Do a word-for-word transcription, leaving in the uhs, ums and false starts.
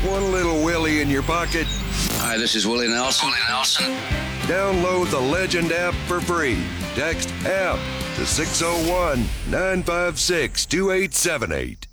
One little Willie in your pocket? Hi, this is Willie Nelson. Willie Nelson. Download the Legend app for free. Text app to six oh one, nine five six, two eight seven eight.